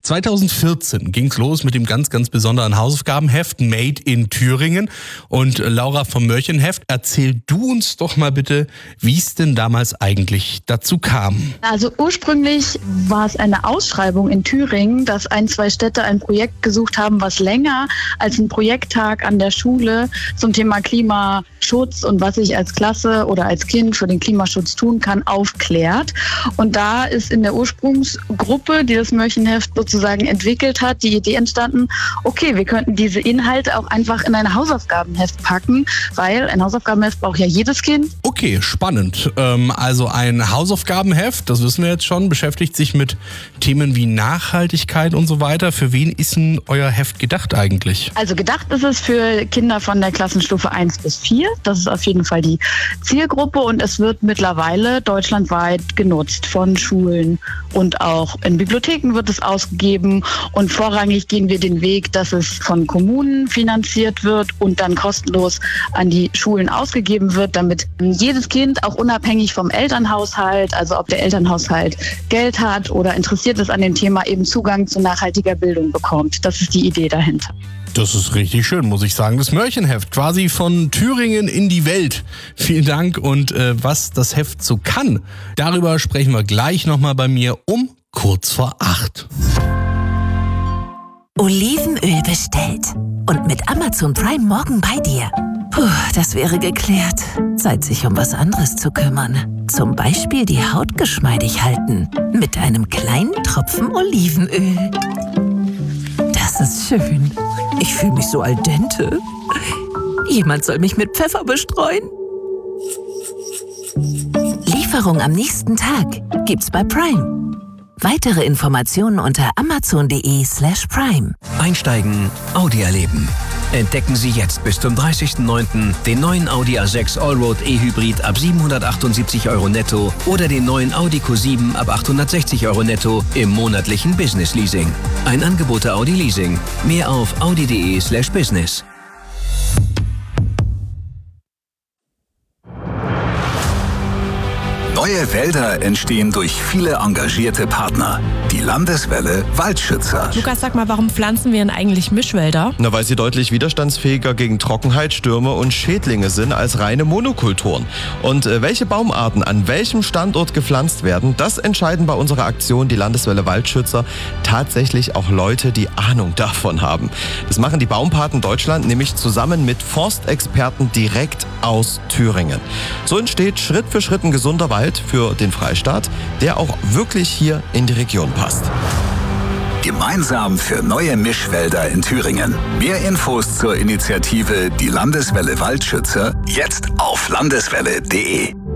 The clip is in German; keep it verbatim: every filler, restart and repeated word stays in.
zweitausendvierzehn ging's los mit dem ganz, ganz besonderen Hausaufgabenheft Made in Thüringen. Und Laura vom Mörchenheft, erzähl du uns doch mal bitte, wie es denn damals eigentlich dazu kam. Also ursprünglich war es eine Ausschreibung in Thüringen, dass ein, zwei Städte ein Projekt gesucht haben, was länger als ein Projekttag an der Schule zum Thema Klimaschutz und was ich als Klasse oder als Kind für den Klimaschutz tun kann, aufklärt. Und da ist in der Ursprungsgruppe, die das Mörchenheft sozusagen entwickelt hat, die Idee entstanden, okay, wir könnten diese Inhalte auch einfach in ein Hausaufgabenheft packen, weil ein Hausaufgabenheft braucht ja jedes Kind. Okay, spannend. Ähm, also ein Hausaufgabenheft, das wissen wir jetzt schon, beschäftigt sich mit Themen wie Nachhaltigkeit und so weiter. Für wen ist denn euer Heft gedacht eigentlich? Also gedacht ist es für Kinder von der Klassenstufe eins bis vier. Das ist auf jeden Fall die Zielgruppe und es wird mittlerweile deutschlandweit genutzt von Schulen und auch in Bibliotheken wird es ausgegeben. Und vorrangig gehen wir den Weg, dass es von Kommunen finanziert wird und dann kostenlos an die Schulen ausgegeben wird, damit jedes Kind auch unabhängig vom Elternhaushalt, also ob der Elternhaushalt Geld hat oder interessiert ist an dem Thema, eben Zugang zu nachhaltiger Bildung bekommt. Das ist die Idee dahinter. Das ist richtig schön, muss ich sagen. Das Mörchenheft, quasi von Thüringen in die Welt. Vielen Dank. Und äh, was das Heft so kann, darüber sprechen wir gleich nochmal bei mir um kurz vor acht. Olivenöl bestellt. Und mit Amazon Prime morgen bei dir. Puh, das wäre geklärt. Zeit, sich um was anderes zu kümmern. Zum Beispiel die Haut geschmeidig halten. Mit einem kleinen Tropfen Olivenöl. Das ist schön. Ich fühle mich so al dente. Jemand soll mich mit Pfeffer bestreuen. Lieferung am nächsten Tag gibt's bei Prime. Weitere Informationen unter amazon.de slash prime. Einsteigen, Audi erleben. Entdecken Sie jetzt bis zum dreißigsten neunten den neuen Audi A sechs Allroad E-Hybrid ab siebenhundertachtundsiebzig Euro netto oder den neuen Audi Q sieben ab achthundertsechzig Euro netto im monatlichen Business Leasing. Ein Angebot der Audi Leasing. Mehr auf audi.de slash business. Neue Wälder entstehen durch viele engagierte Partner. Die Landeswelle Waldschützer. Lukas, sag mal, warum pflanzen wir denn eigentlich Mischwälder? Na, weil sie deutlich widerstandsfähiger gegen Trockenheit, Stürme und Schädlinge sind als reine Monokulturen. Und äh, welche Baumarten an welchem Standort gepflanzt werden, das entscheiden bei unserer Aktion die Landeswelle Waldschützer tatsächlich auch Leute, die Ahnung davon haben. Das machen die Baumpaten Deutschland nämlich zusammen mit Forstexperten direkt aus Thüringen. So entsteht Schritt für Schritt ein gesunder Wald für den Freistaat, der auch wirklich hier in die Region passt. Gemeinsam für neue Mischwälder in Thüringen. Mehr Infos zur Initiative Die Landeswelle Waldschützer jetzt auf landeswelle punkt de.